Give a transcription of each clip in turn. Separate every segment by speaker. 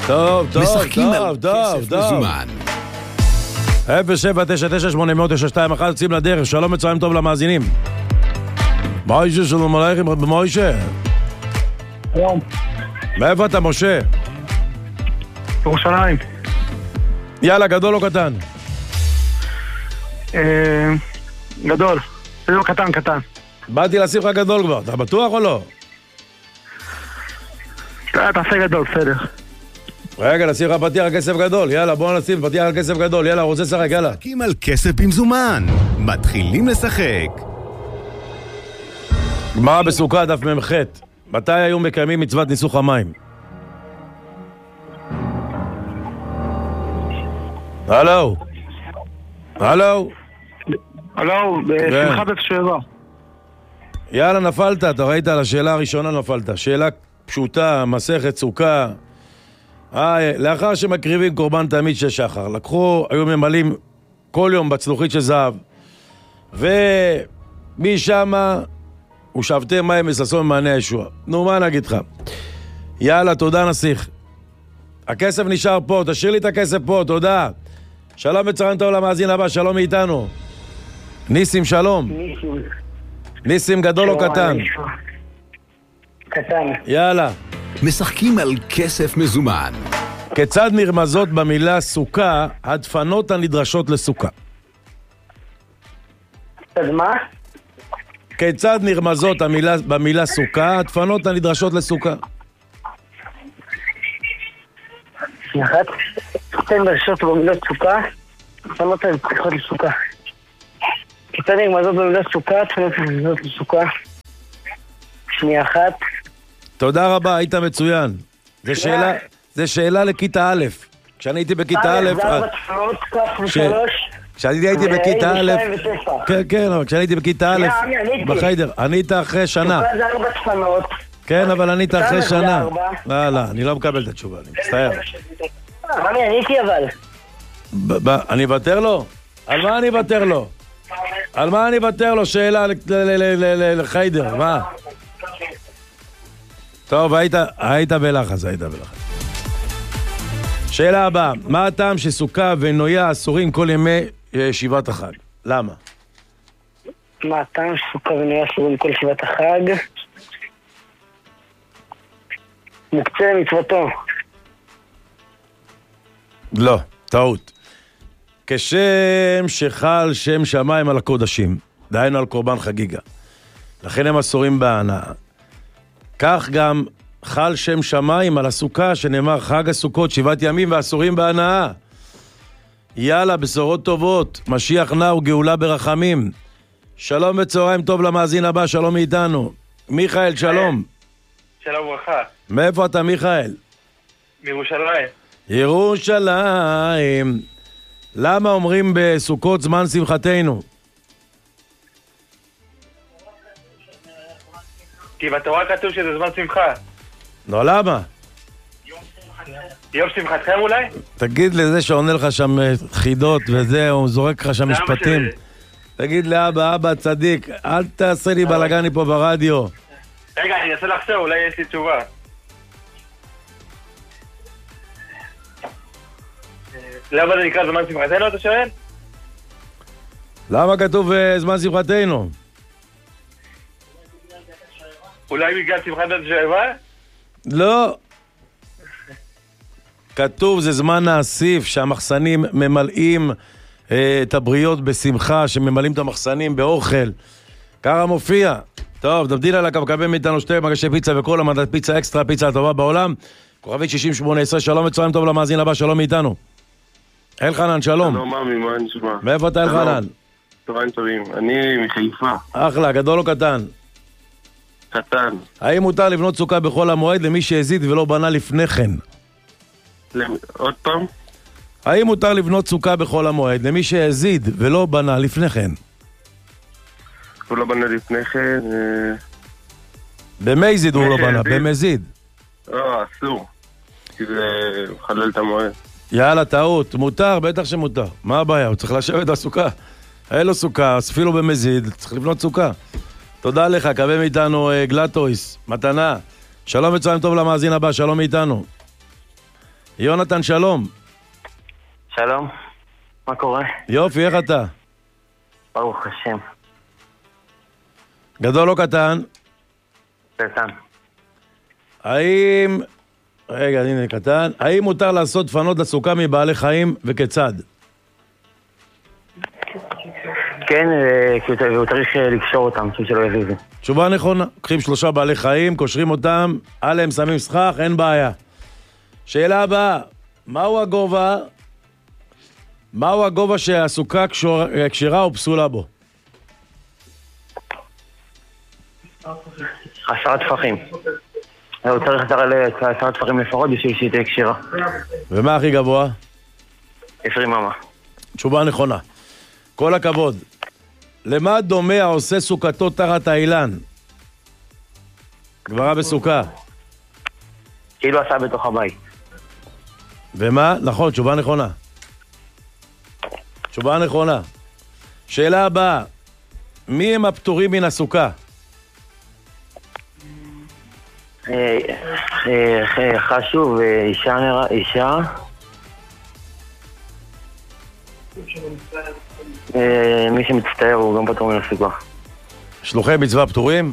Speaker 1: טוב, טוב,
Speaker 2: משחקים
Speaker 1: טוב,
Speaker 2: על
Speaker 1: טוב,
Speaker 2: כסף
Speaker 1: טוב.
Speaker 2: מזומן.
Speaker 1: 079980021 יוצאים לדרך. שלום מצוין טוב למאזינים. מוישה שלום עליכם, מוישה.
Speaker 3: שלום.
Speaker 1: מאיפה אתה, משה?
Speaker 3: ירושלים.
Speaker 1: יאללה, גדול או קטן?
Speaker 3: גדול. זה לא קטן, קטן.
Speaker 1: באתי לשים לך גדול כבר, אתה בטוח או לא?
Speaker 3: תעשה גדול, בסדר.
Speaker 1: רגע, נשים לך פתיח על כסף גדול. יאללה, בואו נשים פתיח על כסף גדול. יאללה, רוצה לשחק, יאללה.
Speaker 2: משחקים על כסף במזומן. מתחילים לשחק.
Speaker 1: גמרא בסוכה דף מ"ח. מתי היו מקיימים מצוות ניסוך המים? הלו? הלו?
Speaker 3: הלו, בשמחה בתשובה.
Speaker 1: יאללה, נפלת, אתה ראית על השאלה הראשונה נפלת. שאלה פשוטה, מסכת סוכה. לאחר שמקריבים קורבן תמיד של שחר, לקחו, היו ממלאים כל יום בצלוחית של זהב, ומשם הוא שבתי מים וששון ממעייני הישועה. נו, מה נגיד לך? יאללה, תודה נסיך. הכסף נשאר פה, תשאיר לי את הכסף פה, תודה. שלום וצהריים טוב למאזין הבא, שלום מאיתנו. ניסים, שלום. ניסים גדול או קטן?
Speaker 3: קטן.
Speaker 1: יאללה.
Speaker 2: משחקים על כסף מזומן.
Speaker 1: כיצד נרמזות במילה סוכה הדפנות הנדרשות לסוכה?
Speaker 3: אז מה?
Speaker 1: כיצד נרמזות במילה סוכה הדפנות הנדרשות לסוכה?
Speaker 3: אחת. תן דרשות במילות סוכה. תפנות הן צריכות לסוכה. כיצד נרמזות במילות סוכה, תפנות הן נרמזות לסוכה. שנייה אחת.
Speaker 1: תודה רבה, היית מצוין. זה שאלה לכיתה א'. כשאני הייתי בכיתה א', כשאני הייתי בכיתה א', כן, אבל כשאני הייתי בכיתה א', בחיידר, ענית אחרי שנה. כן, אבל ענית אחרי שנה. לא, אני לא מקבל את התשובה, אני מצטער.
Speaker 3: רמי, עניתי אבל.
Speaker 1: אני אוותר לו? על מה אני אוותר לו? על מה אני אוותר לו? שאלה לחיידר, מה? טוב, היית בלחץ, שאלה הבאה, מה הטעם שסוכה ונויה אסורים כל ימי ישיבת החג? למה?
Speaker 3: מה הטעם שסוכה ונויה אסורים כל ישיבת החג? מוקצה למצוותו.
Speaker 1: לא, טעות. כשם שחל שם שמיים על הקודשים, דהיינו על קורבן חגיגה, לכן הם אסורים בהנאה. כך גם חל שם שמיים על הסוכה שנאמר חג הסוכות 7 ימים ואסורים בהנאה. יאללה, בשורות טובות, משיח נע וגאולה ברחמים. שלום וצהריים טוב למאזין הבא, שלום מאיתנו. מיכאל, שלום.
Speaker 4: שלום ברכה.
Speaker 1: מאיפה אתה, מיכאל?
Speaker 4: מירושלים.
Speaker 1: ירושלים. למה אומרים בסוכות זמן שמחתנו?
Speaker 4: כי בתורה כתוב שזה זמן שמחה.
Speaker 1: לא, למה?
Speaker 4: יום שמחתכם אולי?
Speaker 1: תגיד לזה שעונה לך שם חידות וזה, הוא זורק לך שם משפטים. תגיד לאבא, אבא צדיק, אל תעשה לי בלגני פה ברדיו.
Speaker 4: רגע, אני אנסה לחשוב, אולי יש לי תשובה. למה זה נקרא זמן שמחתנו, אתה שואל?
Speaker 1: למה כתוב זמן שמחתנו?
Speaker 4: אולי בגלל שמחת השואבה?
Speaker 1: לא. כתוב זה זמן האסיף, שהמחסנים ממלאים את הבריות בשמחה, שממלאים את המחסנים באוכל. ככה מופיע. טוב, נבדיל על הקו, קבל מאיתנו 2 מגשי פיצה וכל המדד פיצה אקסטרה, פיצה הטובה בעולם. כוכבית 6018, שלום וצהריים טוב למאזין הבא, שלום מאיתנו. אלחנן, שלום.
Speaker 5: שלום, ממי, מה נשמע?
Speaker 1: מאיפה אתה, אלחנן?
Speaker 5: צהריים טובים, אני מחיפה.
Speaker 1: אחלה, גדול או קטן?
Speaker 5: קטן.
Speaker 1: האם מותר לבנות סוכה בכל המועד למי שהזיד ולא בנה לפני כן?
Speaker 5: עוד פעם?
Speaker 1: האם מותר לבנות סוכה בכל המועד למי שהזיד ולא בנה לפני כן?
Speaker 5: הוא לא בנה לפני כן.
Speaker 1: במזיד הוא לא בנה, במזיד.
Speaker 5: לא, אסור. כי זה מחלל את המועד.
Speaker 1: יאללה, טעות. מותר, בטח שמותר. מה הבעיה? הוא צריך לשבת על סוכה. אין לו סוכה, אספי לו במזיד, צריך לבנות סוכה. תודה לך, קבל מאיתנו גלטויס, מתנה. שלום וצהריים טוב למאזין הבא, שלום מאיתנו. יונתן, שלום.
Speaker 3: שלום, מה קורה?
Speaker 1: יופי, איך אתה?
Speaker 3: ברוך השם.
Speaker 1: גדול או קטן?
Speaker 3: קטן.
Speaker 1: האם... רגע, הנה קטן. האם מותר לעשות דפנות לסוכה מבעלי חיים וכיצד?
Speaker 3: כן, והוא צריך לקשור אותם, שלא יזיזו.
Speaker 1: תשובה נכונה. קחים 3 בעלי חיים, קושרים אותם, עליהם שמים סכך, אין בעיה. שאלה הבאה, מהו הגובה שהסוכה קשירה או פסולה בו?
Speaker 3: 10 טפחים. הוא צריך 10 טפחים לפחות בשביל שהיא תהיה קשירה.
Speaker 1: ומה הכי גבוה?
Speaker 3: 20 אמה.
Speaker 1: תשובה נכונה. כל הכבוד. למה דומה העושה סוכתו תחת האילן? גמרא בסוכה.
Speaker 3: כאילו עשה בתוך הבית.
Speaker 1: ומה? נכון, תשובה נכונה. תשובה נכונה. שאלה הבאה, מי הם הפטורים מן הסוכה?
Speaker 3: חשוב, אישה. מי שמצטער הוא גם פטור מן הסוכה.
Speaker 1: שלוחי מצווה פטורים?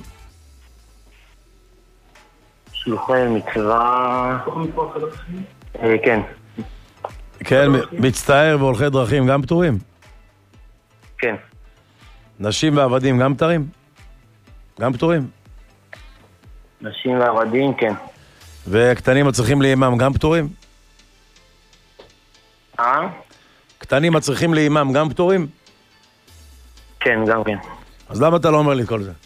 Speaker 3: שלוחי מצווה... כן.
Speaker 1: כן, מצטער והולכי דרכים גם פטורים?
Speaker 3: כן.
Speaker 1: נשים ועבדים גם פטורים? גם פטורים?
Speaker 3: נשים ועבדים, כן.
Speaker 1: וקטנים הצריכים לאימם גם פטורים? קטנים הצריכים לאימם גם פטורים?
Speaker 3: כן, גם כן.
Speaker 1: אז למה אתה לא אומר לי את כל זה?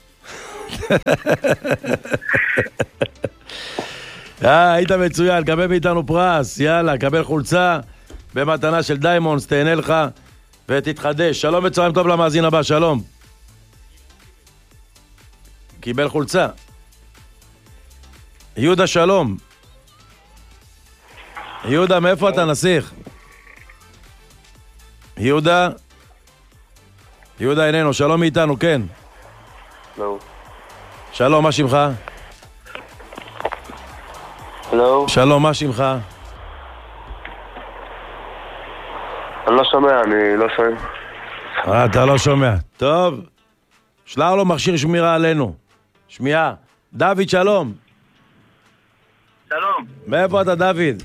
Speaker 1: היית מצוין, קבל מאיתנו פרס, יאללה, קבל חולצה במתנה של דיימונדס, תהנה לך ותתחדש. שלום וצהריים טוב למאזין הבא, שלום. קיבל חולצה. יהודה, שלום. יהודה, מאיפה אתה נסיך? יהודה? יהודה איננו, שלום מאיתנו, כן.
Speaker 5: לא.
Speaker 1: שלום, מה שמך?
Speaker 5: לא.
Speaker 1: שלום, מה שמך?
Speaker 5: אני לא שומע, אני לא שומע.
Speaker 1: אתה לא שומע. טוב. שלח לו מכשיר שמירה עלינו. שמיעה. דוד, שלום.
Speaker 3: שלום.
Speaker 1: מאיפה אתה, דוד?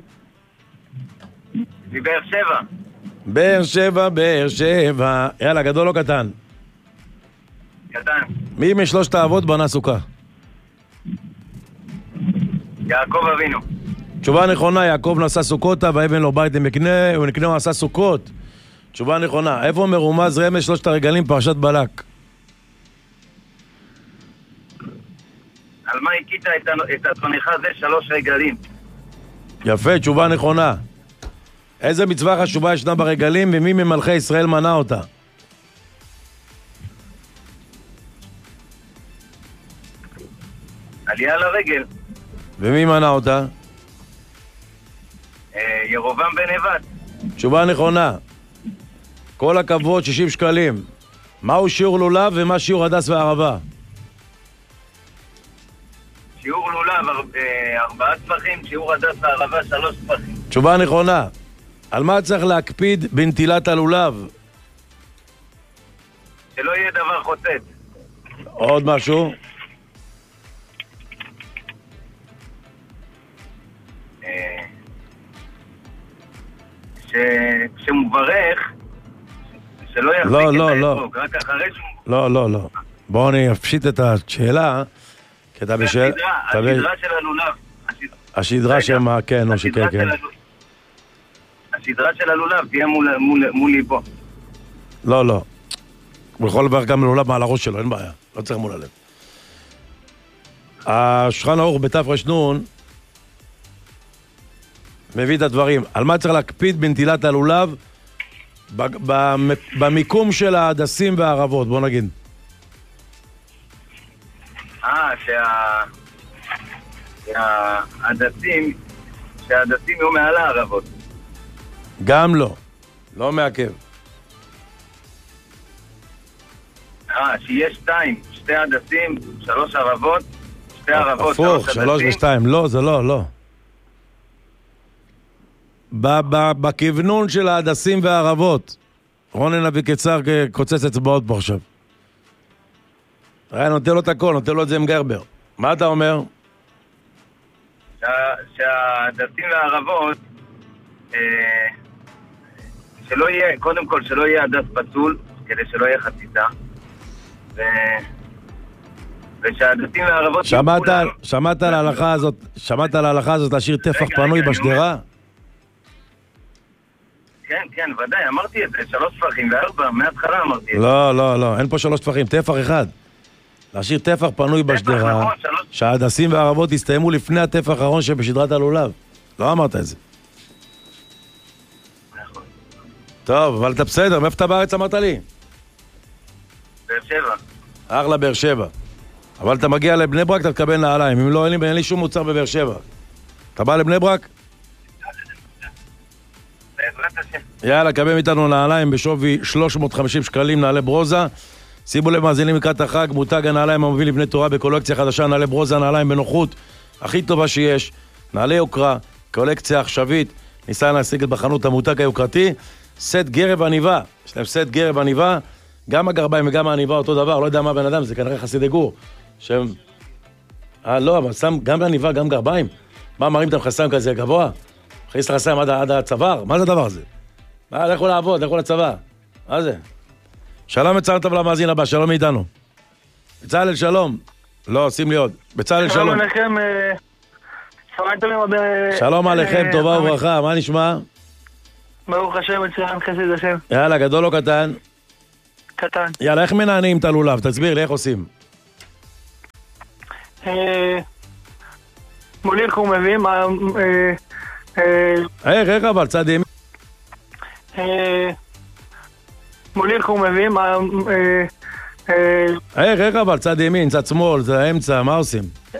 Speaker 3: מבאר שבע.
Speaker 1: באר שבע, באר שבע. יאללה, גדול או קטן?
Speaker 3: קטן.
Speaker 1: מי משלושת האבות בנה סוכה?
Speaker 3: יעקב אבינו.
Speaker 1: תשובה נכונה, יעקב נשא סוכותה והאבן לו בית למקנה, ונקנה עשה סוכות. תשובה נכונה. איפה מרומז רמז 3 הרגלים פרשת בלק?
Speaker 3: על מה הכית את עצמך זה 3 רגלים?
Speaker 1: יפה, תשובה נכונה. איזה מצווה חשובה ישנה ברגלים ומי ממלכי ישראל מנה אותה?
Speaker 3: עלייה לרגל.
Speaker 1: ומי מנה אותה?
Speaker 3: ירובעם בן נבט.
Speaker 1: תשובה נכונה. כל הכבוד, 60 שקלים. מהו שיעור לולב ומה שיעור הדס והערבה?
Speaker 3: שיעור לולב 4 טפחים, שיעור הדס והערבה 3 טפחים.
Speaker 1: תשובה נכונה. על מה צריך להקפיד בנטילת הלולב?
Speaker 3: שלא יהיה דבר חוצץ.
Speaker 1: עוד משהו?
Speaker 3: כשהוא מברך, שלא יחזיק את האצבוק, רק אחרי שהוא...
Speaker 1: לא. בואו אני אפשיט את השאלה, כי אתה בשאלה...
Speaker 3: השדרה של הלולב.
Speaker 1: השדרה שמה, כן, או שכן, כן.
Speaker 3: השדרה של הלולב תהיה מול ליבו.
Speaker 1: לא. הוא יכול לברך גם לולב מעל הראש שלו, אין בעיה. לא צריך מול הלב. השולחן ערוך בתרנ"ו מביא את הדברים. על מה צריך להקפיד בנטילת הלולב במיקום של ההדסים והערבות, בוא נגיד.
Speaker 3: שההדסים יהיו מעל הערבות.
Speaker 1: גם לא מעכב.
Speaker 3: שיש 2, 2 הדסים, 3 ערבות, 2 ערבות, 3
Speaker 1: הפוך, 3 ו2, לא, זה לא. בכיוונון של ההדסים והערבות. רונן אביקצר קוצץ אצבעות פה עכשיו. נותן לו את הכל, נותן לו את זה עם גרבר. מה אתה אומר?
Speaker 6: שההדסים והערבות, שלא יהיה, קודם כל שלא יהיה הדס פסול, כדי שלא יהיה חציצה. ושההדסים והערבות...
Speaker 1: שמעת על ההלכה הזאת להשאיר טפח פנוי בשדרה?
Speaker 6: כן, ודאי, אמרתי את זה, 3 טפחים ו4, מההתחלה אמרתי את זה.
Speaker 1: לא, אין פה 3 טפחים, טפח אחד. להשאיר טפח פנוי בשדרה, שההדסים והערבות יסתיימו לפני הטפח האחרון שבשדרת הלולב. לא אמרת את זה.
Speaker 6: נכון.
Speaker 1: טוב, אבל אתה בסדר, מאיפה אתה בארץ אמרת לי?
Speaker 6: באר שבע.
Speaker 1: אחלה באר שבע. אבל אתה מגיע לבני ברק, אתה תקבל נעליים. אם לא, אין לי שום מוצר בבאר שבע. אתה בא לבני ברק?
Speaker 6: בעזרת השם.
Speaker 1: יאללה, קבל מאיתנו נעליים בשווי 350 שקלים, נעלי ברוזה. שימו לב, מאזינים לקראת החג, מותג הנעליים המוביל לבני תורה בקולקציה חדשה, נעלי ברוזה, נעליים בנוחות, הכי טובה שיש, נעלי יוקרה, קולקציה עכשווית, ניסה להשיג בחנות המותג היוקרתי, סט גרב עניבה, יש להם סט גרב עניבה, גם הגרביים וגם העניבה אותו דבר, לא יודע מה בן אדם, זה כנראה חסידי גור, שהם... לא, אבל שם גם עניבה, גם גרביים, מה מראים את המחסם כזה גבוה? מכניס לחסם עד הצוואר, מה זה הדבר הזה? לכו לעבוד, לכו לצבא, מה זה? שלום בצלאל טוב למאזין הבא, שלום מאיתנו. בצלאל שלום. לא, שים לי עוד. בצלאל שלום.
Speaker 3: שלום עליכם,
Speaker 1: שלום עליכם, טובה וברכה, מה נשמע?
Speaker 3: ברוך השם, מצוין, חסד השם.
Speaker 1: יאללה, גדול או קטן?
Speaker 3: קטן.
Speaker 1: יאללה, איך מנענים את הלולב? תסביר לי, איך עושים?
Speaker 3: מוליך ומביאים,
Speaker 1: איך אבל, צד ימין.
Speaker 3: מוליך ומביאים,
Speaker 1: איך אבל, צד ימין, צד שמאל, זה האמצע, מה עושים?